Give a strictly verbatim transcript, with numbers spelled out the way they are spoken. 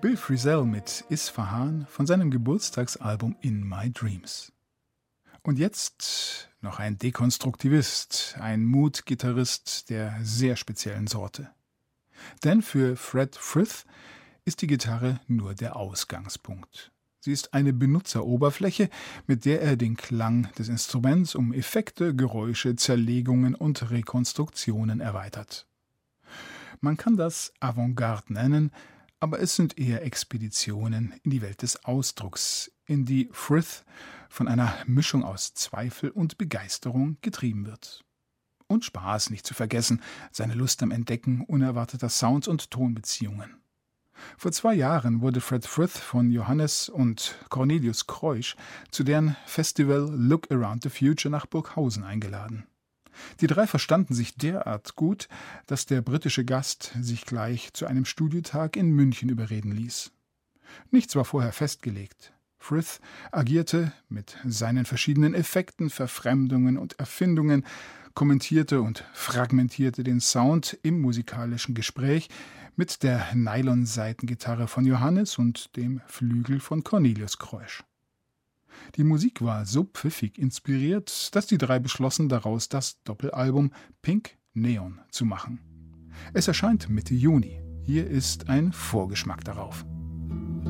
Bill Frisell mit Isfahan von seinem Geburtstagsalbum In My Dreams. Und jetzt noch ein Dekonstruktivist, ein Mood-Gitarrist der sehr speziellen Sorte. Denn für Fred Frith ist die Gitarre nur der Ausgangspunkt. Sie ist eine Benutzeroberfläche, mit der er den Klang des Instruments um Effekte, Geräusche, Zerlegungen und Rekonstruktionen erweitert. Man kann das Avantgarde nennen, aber es sind eher Expeditionen in die Welt des Ausdrucks, in die Frith von einer Mischung aus Zweifel und Begeisterung getrieben wird. Und Spaß nicht zu vergessen, seine Lust am Entdecken unerwarteter Sounds und Tonbeziehungen. Vor zwei Jahren wurde Fred Frith von Johannes und Cornelius Kreusch zu deren Festival Look Around the Future nach Burghausen eingeladen. Die drei verstanden sich derart gut, dass der britische Gast sich gleich zu einem Studiotag in München überreden ließ. Nichts war vorher festgelegt. Frith agierte mit seinen verschiedenen Effekten, Verfremdungen und Erfindungen, kommentierte und fragmentierte den Sound im musikalischen Gespräch mit der Nylon-Saitengitarre von Johannes und dem Flügel von Cornelius Kreusch. Die Musik war so pfiffig inspiriert, dass die drei beschlossen, daraus das Doppelalbum Pink Neon zu machen. Es erscheint Mitte Juni. Hier ist ein Vorgeschmack darauf.